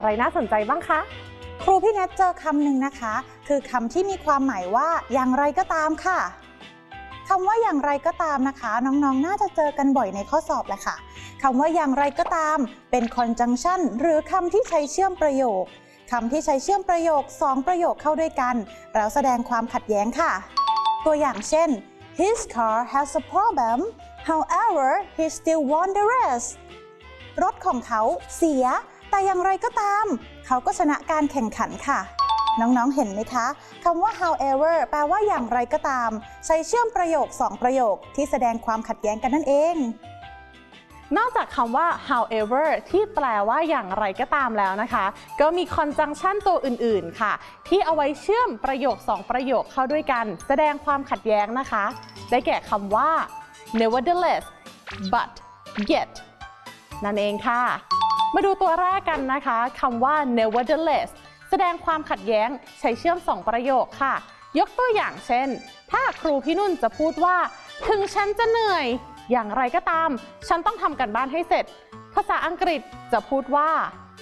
อะไรน่าสนใจบ้างคะครูพี่แนทเจอคำหนึ่งนะคะคือคำที่มีความหมายว่าอย่างไรก็ตามค่ะคำว่าอย่างไรก็ตามนะคะน้องๆน่าจะเจอกันบ่อยในข้อสอบแหละค่ะคำว่าอย่างไรก็ตามเป็น conjunction หรือคำที่ใช้เชื่อมประโยคคำที่ใช้เชื่อมประโยค2ประโยคเข้าด้วยกันแล้วแสดงความขัดแย้งค่ะตัวอย่างเช่น His car has a problem however he still won the race รถของเขาเสียแต่อย่างไรก็ตามเขาก็ชนะการแข่งขันค่ะน้องๆเห็นไหมคะคำว่า however แปลว่าอย่างไรก็ตามใช้เชื่อมประโยค2ประโยคที่แสดงความขัดแย้งกันนั่นเองนอกจากคำว่า however ที่แปลว่าอย่างไรก็ตามแล้วนะคะก็มี conjunction ตัวอื่นๆค่ะที่เอาไว้เชื่อมประโยค2ประโยคเข้าด้วยกันแสดงความขัดแย้งนะคะได้แก่คำว่า nevertheless but yet นั่นเองค่ะมาดูตัวแรกกันนะคะคำว่า nevertheless แสดงความขัดแย้งใช้เชื่อม2ประโยคค่ะยกตัวอย่างเช่นถ้าครูพี่นุ่นจะพูดว่าถึงฉันจะเหนื่อยอย่างไรก็ตามฉันต้องทำการบ้านให้เสร็จภาษาอังกฤษจะพูดว่า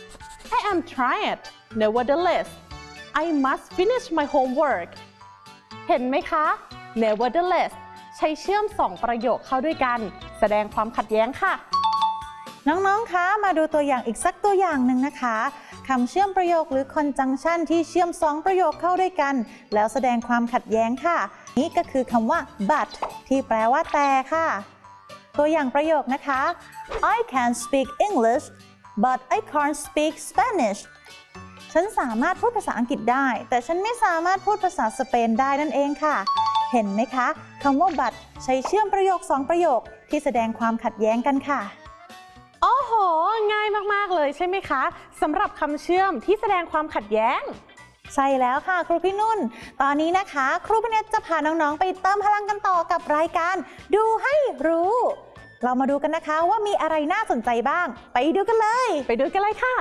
I am tired nevertheless I must finish my homework เห็นไหมคะ nevertheless ใช้เชื่อม2ประโยคเข้าด้วยกันแสดงความขัดแย้งค่ะน้องๆคะมาดูตัวอย่างอีกสักตัวอย่างหนึ่งนะคะคำเชื่อมประโยคหรือ conjunction ที่เชื่อม2ประโยคเข้าด้วยกันแล้วแสดงความขัดแย้งค่ะนี่ก็คือคำว่า but ที่แปลว่าแต่ค่ะตัวอย่างประโยคนะคะ I can speak English but I can't speak Spanish ฉันสามารถพูดภาษาอังกฤษได้แต่ฉันไม่สามารถพูดภาษาสเปนได้นั่นเองค่ะเห็นไหมคะคำว่า but ใช้เชื่อมประโยค2ประโยคที่แสดงความขัดแย้งกันค่ะโอ้โหง่ายมากๆเลยใช่ไหมคะสำหรับคำเชื่อมที่แสดงความขัดแย้งใช่แล้วค่ะครูพี่นุ่นตอนนี้นะคะครูพี่เนตจะพาน้องๆไปเติมพลังกันต่อกับรายการดูให้รู้เรามาดูกันนะคะว่ามีอะไรน่าสนใจบ้างไปดูกันเลยค่ะ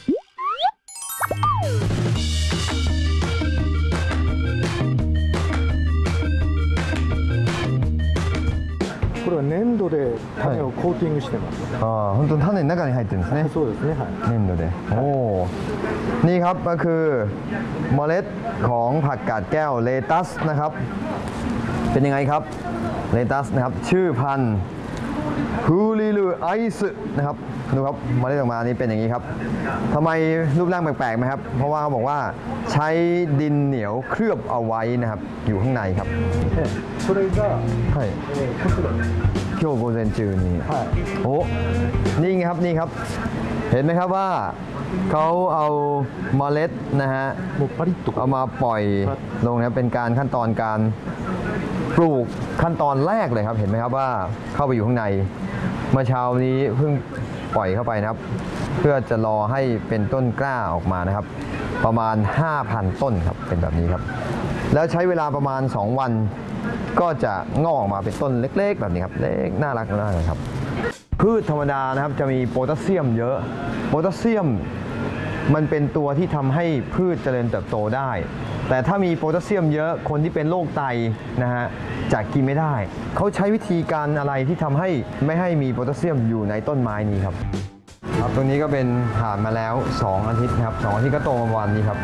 これは粘土で種をコーティングしてます。 本当に種の中に入ってるんですね。 そうですね。 粘土で。โอ้นี่ครับก็คือเมล็ดของผักกาดแก้วเลตัสนะครับเป็นยังไงครับเลตัสนะครับชื่อพันธุ์ฮูลิลูไอซ์นะครับดูครับเมล็ดออกมานี่เป็นอย่างนี้ครับทำไมรูปร่างแปลกๆไหมครับเพราะว่าเขาบอกว่าใช้ดินเหนียวเคลือบเอาไว้นะครับอยู่ข้างในครับそれがはい今日午前中にโอ้นี่ไงครับนี่ครับเห็นไหมครับว่าเขาเอาเมล็ดนะฮะเอามาปล่อยลงนะเป็นการขั้นตอนการปลูกขั้นตอนแรกเลยครับเห็นไหมครับว่าเข้าไปอยู่ข้างในเมื่อเช้านี้เพิ่งปล่อยเข้าไปนะครับเพื่อจะรอให้เป็นต้นกล้าออกมานะครับประมาณ 5,000 ต้นครับเป็นแบบนี้ครับแล้วใช้เวลาประมาณ2วันก็จะงอกออกมาเป็นต้นเล็กๆแบบนี้ครับเล็กน่ารักมากเลยครับพืชธรรมดานะครับจะมีโพแทสเซียมเยอะโพแทสเซียมมันเป็นตัวที่ทำให้พืชเจริญเติบโตได้แต่ถ้ามีโพแทสเซียมเยอะคนที่เป็นโรคไตนะฮะจะกินไม่ได้เขาใช้วิธีการอะไรที่ทำให้ไม่ให้มีโพแทสเซียมอยู่ในต้นไม้นี้ครับตรงนี้ก็เป็นผ่านมาแล้ว2อาทิตย์ครับ2อาทิตย์ก็โตมาวันนี้ครับ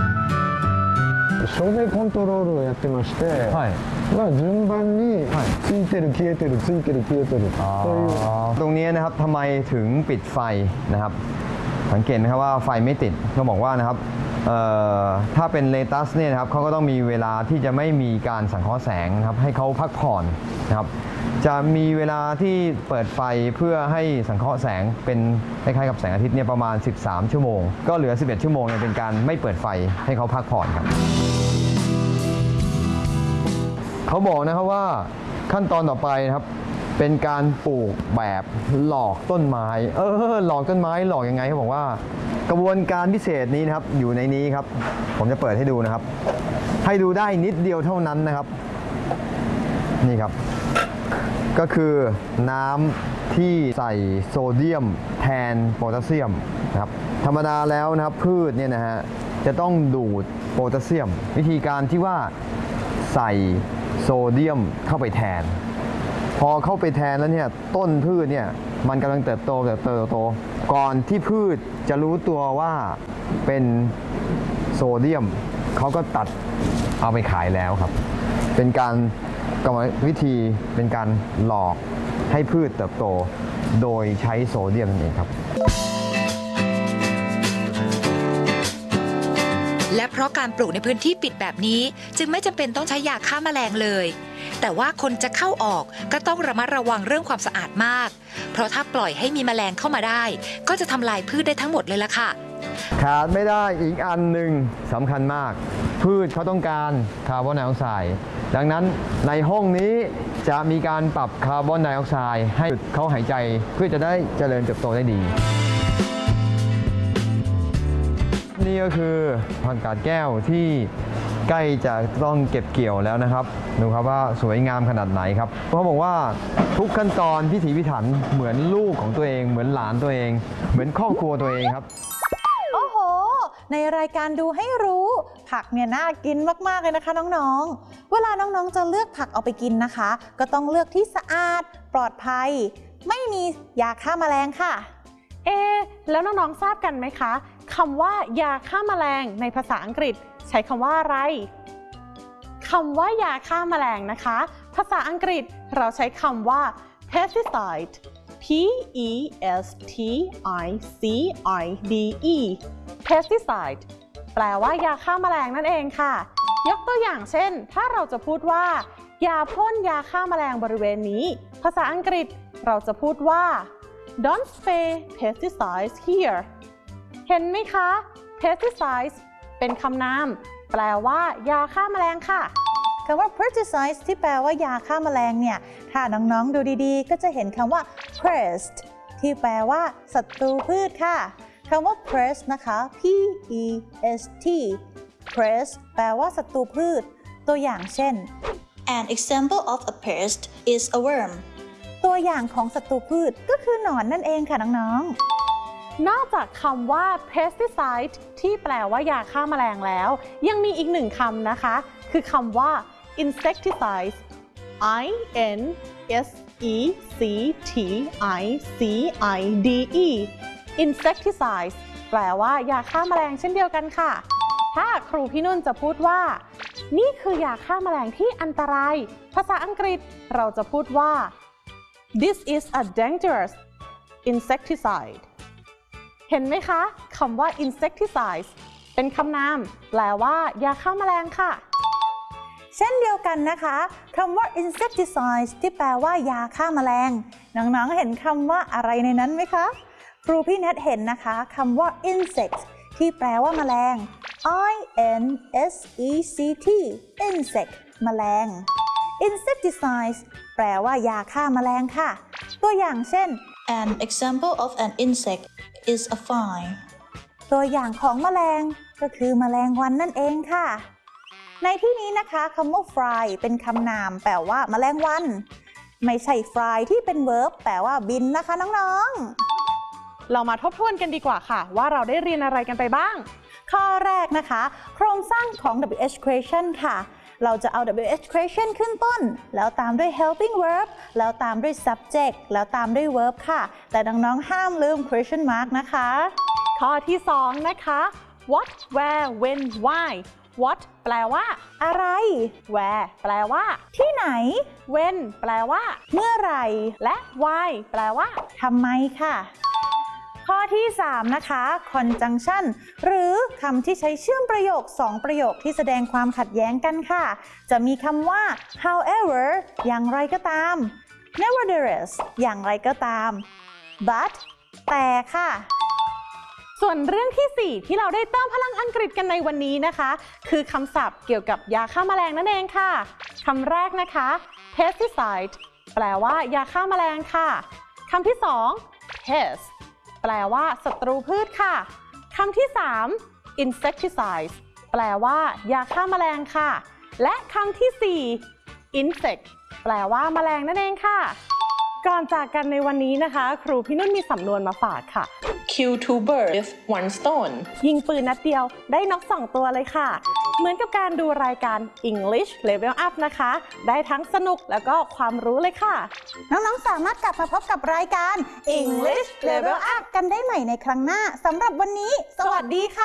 照明コントロールをやってまして、順番についてる消えてるついてる消えてるというตรงนี้นะครับทำไมถึงปิดไฟนะครับสังเกตนะครับว่าไฟไม่ติดเขาบอกว่านะครับถ้าเป็นเลตัสเนี่ยนะครับเขาก็ต้องมีเวลาที่จะไม่มีการสังเคราะห์แสงนะครับให้เขาพักผ่อนนะครับจะมีเวลาที่เปิดไฟเพื่อให้สังเคราะห์แสงเป็นคล้ายๆกับแสงอาทิตย์เนี่ยประมาณ13ชั่วโมงก็เหลือ11ชั่วโมงเนี่ยเป็นการไม่เปิดไฟให้เขาพักผ่อนครับเขาบอกนะครับว่าขั้นตอนต่อไปนะครับเป็นการปลูกแบบหลอกต้นไม้หลอกต้นไม้หลอกยังไงเขาบอกว่ากระบวนการพิเศษนี้นะครับอยู่ในนี้ครับผมจะเปิดให้ดูนะครับให้ดูได้นิดเดียวเท่านั้นนะครับนี่ครับก็คือน้ำที่ใส่โซเดียมแทนโพแทสเซียมนะครับธรรมดาแล้วนะครับพืชเนี่ยนะฮะจะต้องดูดโพแทสเซียมวิธีการที่ว่าใส่โซเดียมเข้าไปแทนพอเข้าไปแทนแล้วเนี่ยต้นพืชเนี่ยมันกำลังเติบโตก่อนที่พืชจะรู้ตัวว่าเป็นโซเดียมเขาก็ตัดเอาไปขายแล้วครับเป็นการกรรมวิธีเป็นการหลอกให้พืชเติบโตโดยใช้โซเดียมนั่นเองครับและเพราะการปลูกในพื้นที่ปิดแบบนี้จึงไม่จำเป็นต้องใช้ยาฆ่าแมลงเลยแต่ว่าคนจะเข้าออกก็ต้องระมัดระวังเรื่องความสะอาดมากเพราะถ้าปล่อยให้มีแมลงเข้ามาได้ก็จะทำลายพืชได้ทั้งหมดเลยล่ะค่ะขาดไม่ได้อีกอันหนึ่งสำคัญมากพืชเขาต้องการคาร์บอนไดออกไซด์ดังนั้นในห้องนี้จะมีการปรับคาร์บอนไดออกไซด์ให้เขาหายใจเพื่อจะได้เจริญเติบโตได้ดีนี่ก็คือผักกาดแก้วที่ใกล้จะต้องเก็บเกี่ยวแล้วนะครับดูครับว่าสวยงามขนาดไหนครับเขาบอกว่าทุกขั้นตอนพิถีพิถันเหมือนลูกของตัวเองเหมือนหลานตัวเองเหมือนครอบครัวตัวเองครับโอ้โหในรายการดูให้รู้ผักเนี่ยน่ากินมากๆเลยนะคะน้องๆเวลาน้องๆจะเลือกผักเอาไปกินนะคะก็ต้องเลือกที่สะอาดปลอดภัยไม่มียาฆ่าแมลงค่ะแล้วน้องๆทราบกันไหมคะคำว่ายาฆ่าแมลงในภาษาอังกฤษใช้คำว่าอะไรคำว่ายาฆ่าแมลงนะคะภาษาอังกฤษเราใช้คำว่า pesticide P-E-S-T-I-C-I-D-E pesticide แปลว่ายาฆ่าแมลงนั่นเองค่ะยกตัวอย่างเช่นถ้าเราจะพูดว่ายาพ่นยาฆ่าแมลงบริเวณนี้ภาษาอังกฤษเราจะพูดว่า Don't spray pesticides here เห็นไหมคะ pesticides เป็นคำนามแปลว่ายาฆ่าแมลงค่ะคำว่า pesticide ที่แปลว่ายาฆ่าแมลงเนี่ยถ้าน้องๆดูดีๆก็จะเห็นคำว่า pest ที่แปลว่าศัตรูพืชค่ะคำว่า pest นะคะ P-E-S-T pest แปลว่าศัตรูพืชตัวอย่างเช่น An example of a pest is a worm ตัวอย่างของศัตรูพืชก็คือหนอนนั่นเองค่ะน้องๆนอกจากคำว่า pesticide ที่แปลว่ายาฆ่าแมลงแล้วยังมีอีกหนึ่งคำนะคะคือคำว่า insecticide I-N-S-E-C-T-I-C-I-D-E insecticide แปลว่ายาฆ่าแมลงเช่นเดียวกันค่ะถ้าครูพี่นุ่นจะพูดว่านี่คือยาฆ่าแมลงที่อันตรายภาษาอังกฤษเราจะพูดว่า This is a dangerous insecticide เห็นไหมคะคำว่า insecticide เป็นคำนามแปลว่ายาฆ่าแมลงค่ะเช่นเดียวกันนะคะคำว่า insecticide ที่แปลว่ายาฆ่าแมลงน้องๆเห็นคำว่าอะไรในนั้นไหมคะครูพี่เนทเห็นนะคะคำว่า insect ที่แปลว่าแมลง I-N-S-E-C-T insect แมลง insecticide แปลว่ายาฆ่าแมลงค่ะตัวอย่างเช่น An example of an insect is a fly ตัวอย่างของแมลงก็คือแมลงวันนั่นเองค่ะในที่นี้นะคะคำว่า fly เป็นคำนามแปลว่าแมลงวันไม่ใช่ fly ที่เป็น verb แปลว่าบินนะคะน้องๆเรามาทบทวนกันดีกว่าค่ะว่าเราได้เรียนอะไรกันไปบ้างข้อแรกนะคะโครงสร้างของ WH question ค่ะเราจะเอา WH question ขึ้นต้นแล้วตามด้วย helping verb แล้วตามด้วย subject แล้วตามด้วย verb ค่ะแต่น้องๆห้ามลืม question mark นะคะข้อที่2นะคะ what where when why what แปลว่าอะไร where แปลว่าที่ไหน when แปลว่าเมื่อไหร่และ why แปลว่าทำไมค่ะข้อที่3นะคะ conjunction หรือคำที่ใช้เชื่อมประโยค2ประโยคที่แสดงความขัดแย้งกันค่ะจะมีคำว่า however อย่างไรก็ตาม nevertheless อย่างไรก็ตาม but แต่ค่ะส่วนเรื่องที่4ที่เราได้เติมพลังอังกฤษกันในวันนี้นะคะคือคำศัพท์เกี่ยวกับยาฆ่าแมลงนั่นเองค่ะคำแรกนะคะ pesticide แปลว่ายาฆ่าแมลงค่ะคำที่2 pest แปลว่าศัตรูพืชค่ะคำที่3 insecticide แปลว่ายาฆ่าแมลงค่ะและคำที่4 insect แปลว่าแมลงนั่นเองค่ะก่อนจากกันในวันนี้นะคะครูพี่นุ่นมีสำนวนมาฝากค่ะ kill two birds with one stone ยิงปืนนัดเดียวได้นก2ตัวเลยค่ะเหมือนกับการดูรายการ English Level Up นะคะ ได้ทั้งสนุกแล้วก็ความรู้เลยค่ะน้องๆ สามารถกลับมาพบกับรายการ English Level Up กันได้ใหม่ในครั้งหน้าสำหรับวันนี้ สวัสดีค่ะ